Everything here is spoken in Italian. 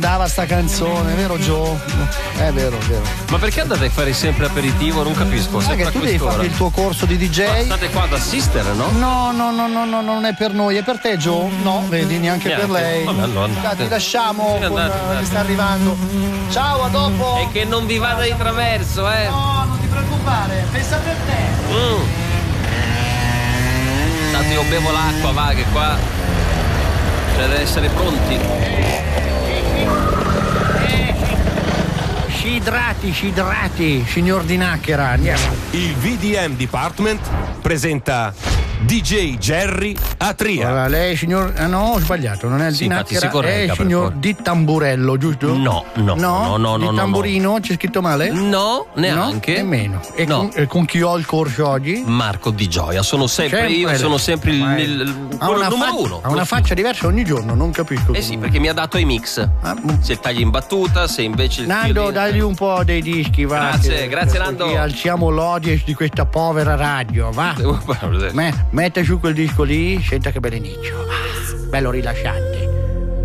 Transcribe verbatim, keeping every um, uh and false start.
dava sta canzone, vero Joe? È vero, è vero. Ma perché andate a fare sempre aperitivo? Non capisco. Ma che tu devi fare il tuo corso di D J? Ma state qua ad assistere, no? No, no, no, no, no, non è per noi, è per te Joe? No, vedi, neanche Niente. per lei. Vabbè, allora andate. Dai, ti lasciamo, Sì, con, andate, uh, andate. che sta arrivando. Ciao, a dopo. E che non vi vada di traverso, eh. No, non ti preoccupare, pensa per te. Mm. Tanto io bevo l'acqua, va, che qua c'è da essere pronti. Si idrati, si idrati, signor Di Nachera, andiamo. Il V D M Department presenta D J Jerry Atria. Allora, lei signor... Ah no, ho sbagliato, non è il Sì, Di infatti, Nachera, si corregga, è il per signor favore. Di Tamburello, giusto? No, no, no, no, Di no, no, Tamburino, c'è scritto male? No, neanche. No, nemmeno. E, No. con, e con chi ho il corso oggi? Marco Di Gioia, sono sempre, Sempre io, lei. sono sempre il, Ma è- il- il- ha quello una numero fa- uno. Ha una faccia diversa ogni giorno, non capisco. Eh sì, perché mi ha dato i mix. Ah, mm. Se tagli in battuta, se invece il Nando, violino- dagli un po' dei dischi, va. Grazie, che- grazie, così Nando. alziamo l'audience di questa povera radio, va. Me, mette su quel disco lì, senta che bell'inizio. Ah, bello rilasciante.